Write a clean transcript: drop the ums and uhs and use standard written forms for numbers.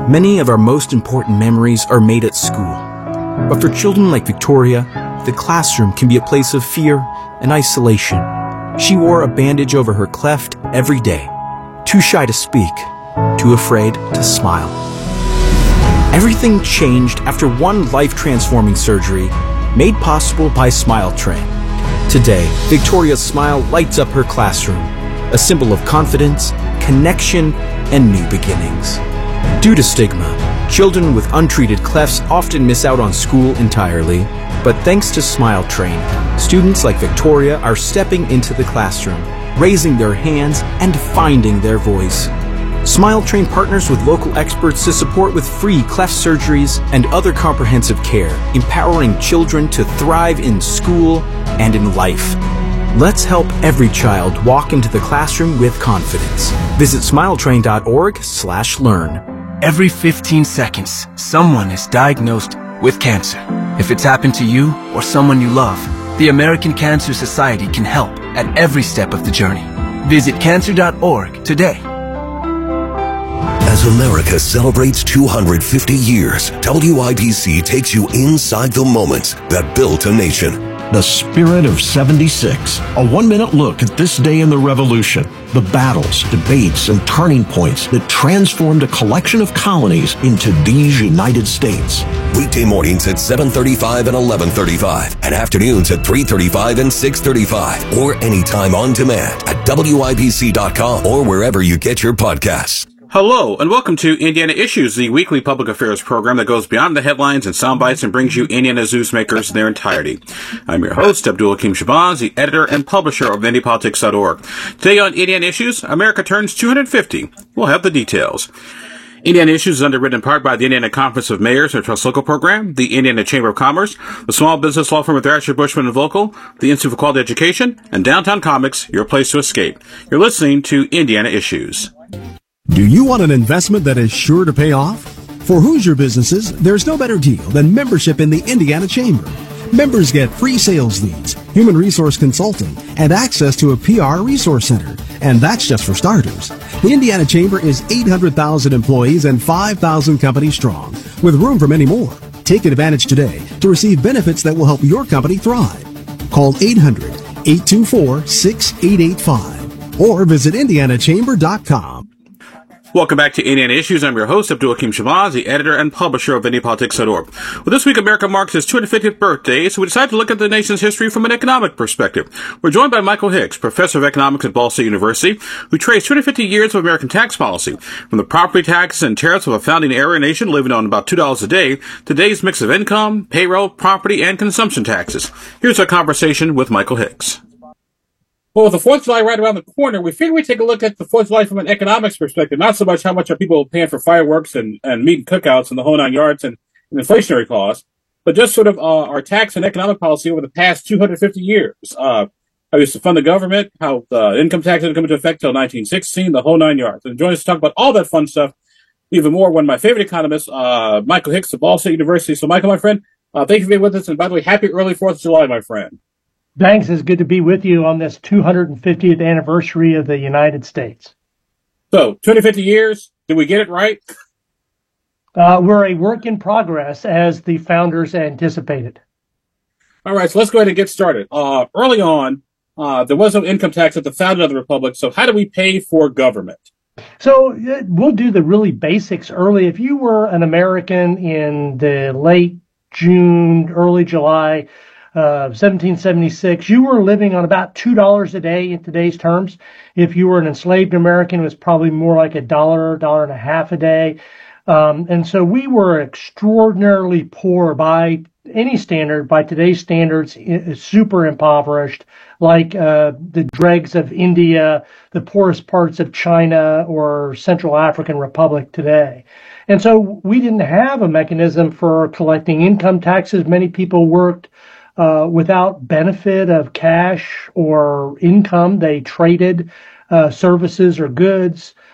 Many of our most important memories are made at school. But for children like Victoria, the classroom can be a place of fear and isolation. She wore a bandage over her cleft every day, too shy to speak, too afraid to smile. Everything changed after one life-transforming surgery made possible by Smile Train. Today, Victoria's smile lights up her classroom, a symbol of confidence, connection, and new beginnings. Due to stigma, children with untreated clefts often miss out on school entirely, but thanks to Smile Train, students like Victoria are stepping into the classroom, raising their hands, and finding their voice. Smile Train partners with local experts to support with free cleft surgeries and other comprehensive care, empowering children to thrive in school and in life. Let's help every child walk into the classroom with confidence. Visit smiletrain.org/learn. Every 15 seconds, someone is diagnosed with cancer. If it's happened to you or someone you love, the American Cancer Society can help at every step of the journey. Visit cancer.org today. As America celebrates 250 years, WIBC takes you inside the moments that built a nation. The Spirit of 76, a one-minute look at this day in the Revolution, the battles, debates, and turning points that transformed a collection of colonies into these United States. Weekday mornings at 7:35 and 11:35, and afternoons at 3:35 and 6:35, or anytime on demand at WIBC.com or wherever you get your podcasts. Hello, and welcome to Indiana Issues, the weekly public affairs program that goes beyond the headlines and sound bites and brings you Indiana's newsmakers in their entirety. I'm your host, Abdul Hakim Shabazz, the editor and publisher of IndyPolitics.org. Today on Indiana Issues, America turns 250. We'll have the details. Indiana Issues is underwritten in part by the Indiana Conference of Mayors, their Trust Local program, the Indiana Chamber of Commerce, the small business law firm of Thrasher, Bushman & Vocal, the Institute for Quality Education, and Downtown Comics, your place to escape. You're listening to Indiana Issues. Do you want an investment that is sure to pay off? For Hoosier businesses, there's no better deal than membership in the Indiana Chamber. Members get free sales leads, human resource consulting, and access to a PR resource center. And that's just for starters. The Indiana Chamber is 800,000 employees and 5,000 companies strong, with room for many more. Take advantage today to receive benefits that will help your company thrive. Call 800-824-6885 or visit indianachamber.com. Welcome back to Indiana Issues. I'm your host, Abdul Hakim Shabazz, the editor and publisher of IndyPolitics.org. Well, this week America marks its 250th birthday, so we decided to look at the nation's history from an economic perspective. We're joined by Michael Hicks, professor of economics at Ball State University, who traced 250 years of American tax policy, from the property taxes and tariffs of a founding era nation living on about $2 a day, to today's mix of income, payroll, property, and consumption taxes. Here's our conversation with Michael Hicks. Well, with the 4th of July right around the corner, we figured we'd take a look at the 4th of July from an economics perspective, not so much how much are people paying for fireworks and meat and cookouts and the whole 9 yards and inflationary costs, but just sort of our tax and economic policy over the past 250 years. How we used to fund the government, how the income tax didn't come into effect until 1916, the whole 9 yards. And join us to talk about all that fun stuff, even more, one of my favorite economists, Michael Hicks of Ball State University. So, Michael, my friend, thank you for being with us. And by the way, happy early 4th of July, my friend. Thanks. It's good to be with you on this 250th anniversary of the United States. So, 250 years, did we get it right? We're a work in progress, as the founders anticipated. All right, so let's go ahead and get started. Early on, there was no income tax at the founding of the Republic, so how do we pay for government? So we'll do the really basics early. If you were an American in the late June, early July, 1776, you were living on about $2 a day in today's terms. If you were an enslaved American, it was probably more like $1, $1.50 a day. And so we were extraordinarily poor by any standard, by today's standards, super impoverished, like the dregs of India, the poorest parts of China or Central African Republic today. And so we didn't have a mechanism for collecting income taxes. Many people worked without benefit of cash or income. They traded services or goods.